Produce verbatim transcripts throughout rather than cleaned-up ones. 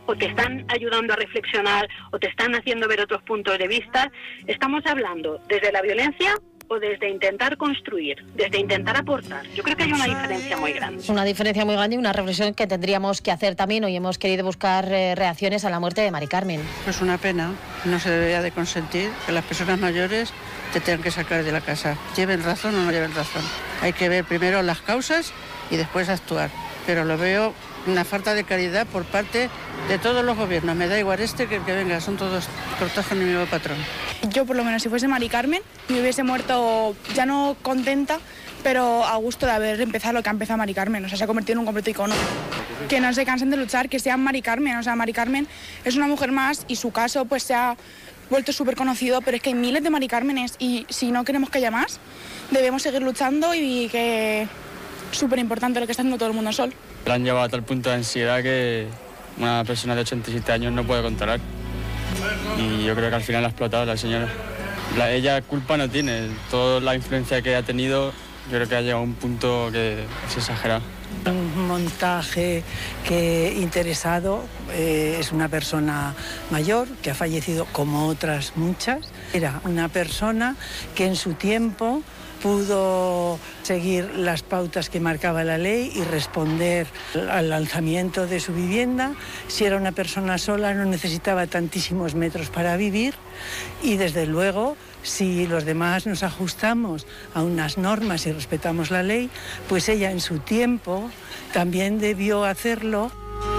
o te están ayudando a reflexionar o te están haciendo ver otros puntos de vista. Estamos hablando desde la violencia o desde intentar construir, desde intentar aportar. Yo creo que hay una diferencia muy grande. Una diferencia muy grande y una reflexión que tendríamos que hacer también. Hoy hemos querido buscar eh, reacciones a la muerte de Mari Carmen. Pues una pena, no se debería de consentir que las personas mayores te tengan que sacar de la casa. Lleven razón o no lleven razón. Hay que ver primero las causas y después actuar. Pero lo veo una falta de caridad por parte de todos los gobiernos. Me da igual este que el que venga, son todos cortados con el mismo patrón. Yo, por lo menos, si fuese Mari Carmen, me hubiese muerto ya no contenta, pero a gusto de haber empezado lo que ha empezado Mari Carmen. O sea, se ha convertido en un completo icono. Que no se cansen de luchar, que sean Mari Carmen. O sea, Mari Carmen es una mujer más y su caso pues se ha vuelto súper conocido, pero es que hay miles de Mari Cármenes y si no queremos que haya más, debemos seguir luchando y que es súper importante lo que está haciendo todo el mundo Sol. La han llevado a tal punto de ansiedad que una persona de ochenta y siete años no puede controlar. Y yo creo que al final ha explotado la señora. La, ella culpa no tiene, toda la influencia que ha tenido, yo creo que ha llegado a un punto que es exagerado. Un montaje que interesado, eh, es una persona mayor que ha fallecido como otras muchas. Era una persona que en su tiempo pudo seguir las pautas que marcaba la ley y responder al lanzamiento de su vivienda. Si era una persona sola no necesitaba tantísimos metros para vivir y desde luego si los demás nos ajustamos a unas normas y respetamos la ley, pues ella en su tiempo también debió hacerlo.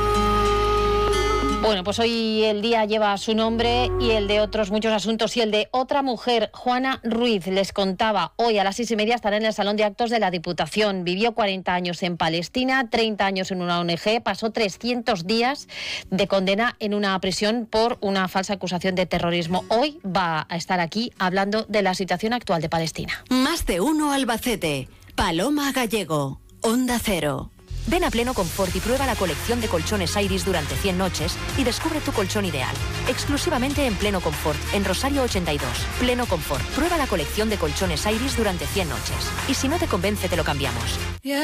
Bueno, pues hoy el día lleva su nombre y el de otros muchos asuntos y el de otra mujer, Juana Ruiz. Les contaba, hoy a las seis y media estará en el Salón de Actos de la Diputación. Vivió cuarenta años en Palestina, treinta años en una O N G, pasó trescientos días de condena en una prisión por una falsa acusación de terrorismo. Hoy va a estar aquí hablando de la situación actual de Palestina. Más de uno Albacete. Paloma Gallego. Onda Cero. Ven a Pleno Confort y prueba la colección de colchones Iris durante cien noches y descubre tu colchón ideal. Exclusivamente en Pleno Confort, en Rosario ochenta y dos. Pleno Confort. Prueba la colección de colchones Iris durante cien noches. Y si no te convence, te lo cambiamos.